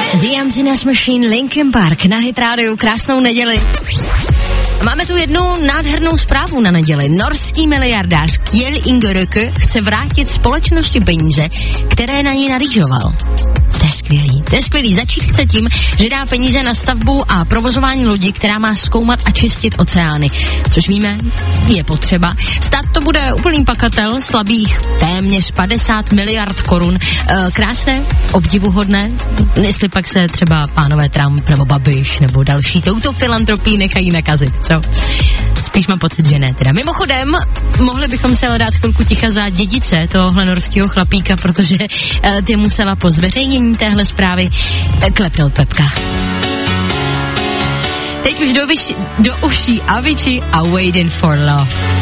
The Emptiness Machine, Linkin Park na Hit Radio, krásnou neděli. Máme tu jednu nádhernou zprávu na neděli. Norský miliardář Kjell Inge Røkke chce vrátit společnosti peníze, které na ní narýžoval. To je skvělý. Začít chce tím, že dá peníze na stavbu a provozování lodi, která má zkoumat a čistit oceány. Což víme, je potřeba. Stát to bude úplný pakatel, slabých téměř 50 miliard korun. Krásné, obdivuhodné, jestli pak se třeba pánové Trump nebo Babiš nebo další touto filantropii nechají nakazit, co? Spíš mám pocit, že ne teda. Mimochodem, mohli bychom se ale dát chvilku ticha za dědice tohohle norského chlapíka, protože ty musela po zveřejnění téhle zprávy klepnout Pepka. Teď už do uší Avicii a Waiting for Love.